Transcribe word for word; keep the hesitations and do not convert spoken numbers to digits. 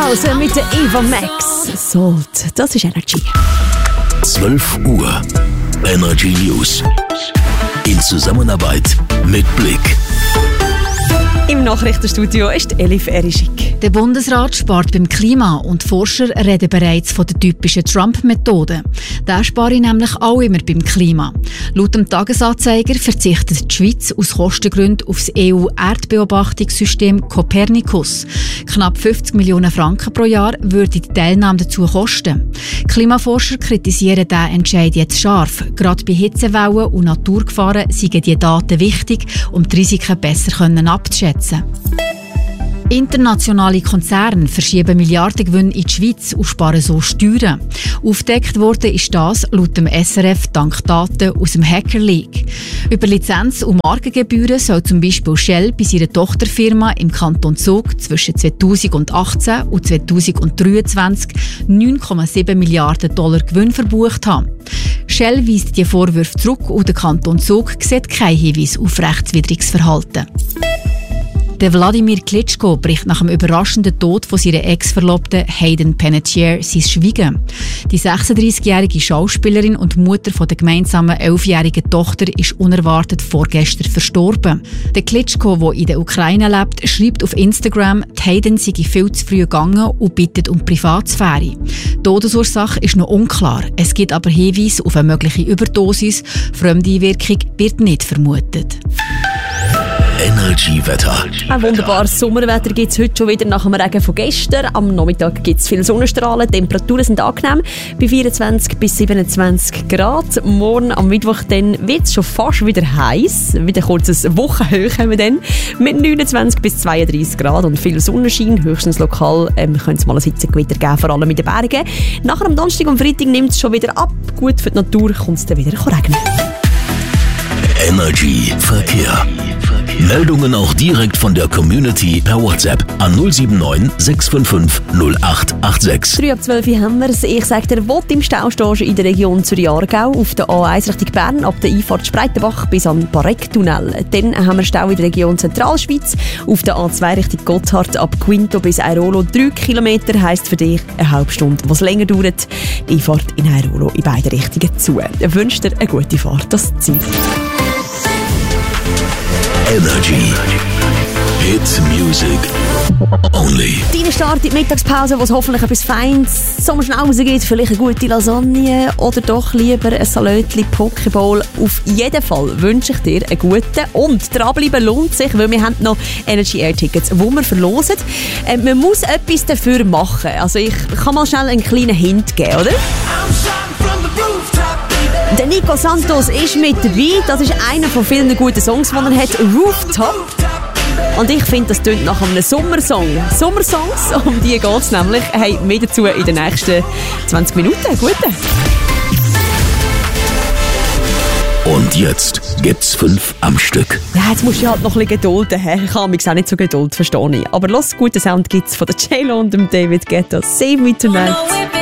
Mittagspause mit der Eva Max. Salt, das ist Energy. zwölf Uhr. Energy News. In Zusammenarbeit mit Blick. Im Nachrichtenstudio ist Elif Erischik. Der Bundesrat spart beim Klima und Forscher reden bereits von der typischen Trump-Methode. Der spare ich nämlich auch immer beim Klima. Laut dem Tagesanzeiger verzichtet die Schweiz aus Kostengründen auf das E U-Erdbeobachtungssystem Copernicus. Knapp fünfzig Millionen Franken pro Jahr würde die Teilnahme dazu kosten. Klimaforscher kritisieren diesen Entscheid jetzt scharf. Gerade bei Hitzewellen und Naturgefahren seien die Daten wichtig, um die Risiken besser abzuschätzen. Internationale Konzerne verschieben Milliardengewinne in die Schweiz und sparen so Steuern. Aufgedeckt worden ist das laut dem S R F dank Daten aus dem Hacker League. Über Lizenz- und Markengebühren soll zum Beispiel Shell bei seiner Tochterfirma im Kanton Zug zwischen zweitausendachtzehn und zweitausenddreiundzwanzig neun Komma sieben Milliarden Dollar Gewinn verbucht haben. Shell weist die Vorwürfe zurück und der Kanton Zug sieht keinen Hinweis auf rechtswidriges Verhalten. Der Wladimir Klitschko bricht nach dem überraschenden Tod von seiner Ex-Verlobten Hayden Panettiere sein Schweigen. Die sechsunddreißigjährige Schauspielerin und Mutter von der gemeinsamen elfjährigen Tochter ist unerwartet vorgestern verstorben. Der Klitschko, der in der Ukraine lebt, schreibt auf Instagram, die Hayden sei viel zu früh gegangen und bittet um Privatsphäre. Die Todesursache ist noch unklar. Es gibt aber Hinweise auf eine mögliche Überdosis. Fremdeinwirkung wird nicht vermutet. Energy-Wetter. Ein wunderbares Sommerwetter gibt es heute schon wieder nach dem Regen von gestern. Am Nachmittag gibt es viele Sonnenstrahlen. Die Temperaturen sind angenehm bei vierundzwanzig bis siebenundzwanzig Grad. Morgen am Mittwoch wird es schon fast wieder heiß. Wieder kurzes Wochenhoch haben wir dann mit neunundzwanzig bis zweiunddreißig Grad und viel Sonnenschein. Höchstens lokal ähm, könnte es mal ein Hitzegewitter geben, vor allem in den Bergen. Nachher am Donnerstag und Freitag nimmt es schon wieder ab. Gut für die Natur kommt es dann wieder regnen. Energy Verkehr. Meldungen auch direkt von der Community per WhatsApp an null sieben neun sechs fünf fünf null acht acht sechs. drei ab zwölf haben wir es. Ich sage dir, wo du im Stau stehst in der Region Zürich-Aargau, auf der A eins Richtung Bern, ab der Einfahrt Spreitenbach bis am Pareck-Tunnel. Dann haben wir Stau in der Region Zentralschweiz, auf der A zwei Richtung Gotthard, ab Quinto bis Airolo. Drei Kilometer heisst für dich eine halbe Stunde, was länger dauert. Die Einfahrt in Airolo in beide Richtungen zu. Ich wünsche dir eine gute Fahrt, das Ziel. Energy. Hit Music Only. Deine Start in die Mittagspause, wo es hoffentlich etwas Feines zum Schnauzen gibt, vielleicht eine gute Lasagne oder doch lieber ein Salötchen Pokéball. Auf jeden Fall wünsche ich dir einen guten und dranbleiben lohnt sich, weil wir haben noch Energy Air Tickets, die wir verlosen. Äh, man muss etwas dafür machen. Also ich kann mal schnell einen kleinen Hint geben, oder? Der Nico Santos ist mit dabei. Das ist einer von vielen guten Songs, die er hat. Rooftop. Und ich finde, das tönt nach einem Sommersong. Sommersongs, um die geht es nämlich. Hey, mehr dazu in den nächsten zwanzig Minuten. Gute. Und jetzt gibt's fünf am Stück. Ja, jetzt musst du halt noch ein bisschen gedulden. Ich habe mich auch nicht so geduld, verstehe ich. Aber los, guten Sound gibt's von der J-Lo und dem David Guetta. Save Me Tonight.